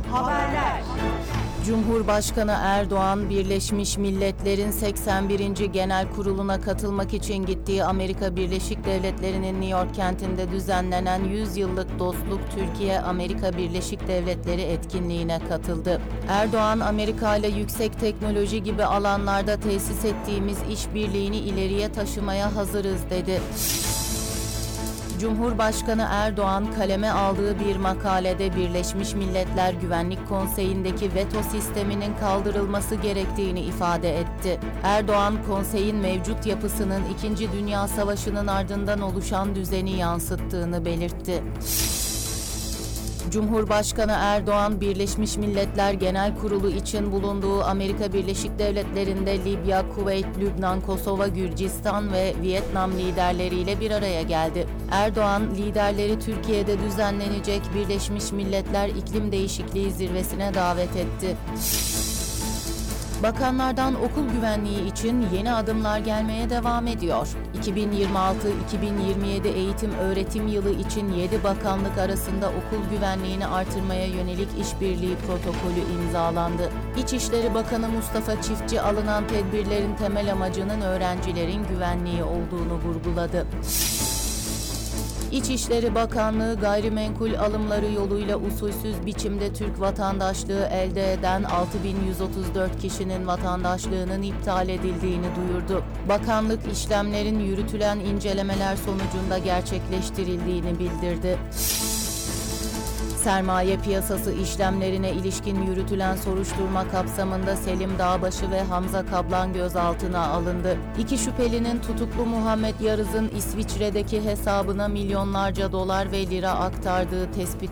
Haberler. Cumhurbaşkanı Erdoğan, Birleşmiş Milletler'in 81. Genel Kurulu'na katılmak için gittiği Amerika Birleşik Devletleri'nin New York kentinde düzenlenen 100 yıllık dostluk Türkiye-Amerika Birleşik Devletleri etkinliğine katıldı. Erdoğan, Amerika ile yüksek teknoloji gibi alanlarda tesis ettiğimiz işbirliğini ileriye taşımaya hazırız dedi. Cumhurbaşkanı Erdoğan kaleme aldığı bir makalede Birleşmiş Milletler Güvenlik Konseyi'ndeki veto sisteminin kaldırılması gerektiğini ifade etti. Erdoğan, konseyin mevcut yapısının 2. Dünya Savaşı'nın ardından oluşan düzeni yansıttığını belirtti. Cumhurbaşkanı Erdoğan, Birleşmiş Milletler Genel Kurulu için bulunduğu Amerika Birleşik Devletleri'nde Libya, Kuveyt, Lübnan, Kosova, Gürcistan ve Vietnam liderleriyle bir araya geldi. Erdoğan, liderleri Türkiye'de düzenlenecek Birleşmiş Milletler İklim Değişikliği Zirvesi'ne davet etti. Bakanlardan okul güvenliği için yeni adımlar gelmeye devam ediyor. 2026-2027 eğitim-öğretim yılı için 7 bakanlık arasında okul güvenliğini artırmaya yönelik işbirliği protokolü imzalandı. İçişleri Bakanı Mustafa Çiftçi alınan tedbirlerin temel amacının öğrencilerin güvenliği olduğunu vurguladı. İçişleri Bakanlığı gayrimenkul alımları yoluyla usulsüz biçimde Türk vatandaşlığı elde eden 6.134 kişinin vatandaşlığının iptal edildiğini duyurdu. Bakanlık işlemlerin yürütülen incelemeler sonucunda gerçekleştirildiğini bildirdi. Sermaye piyasası işlemlerine ilişkin yürütülen soruşturma kapsamında Selim Dağbaşı ve Hamza Kaplan gözaltına alındı. İki şüphelinin tutuklu Muhammed Yarız'ın İsviçre'deki hesabına milyonlarca dolar ve lira aktardığı tespit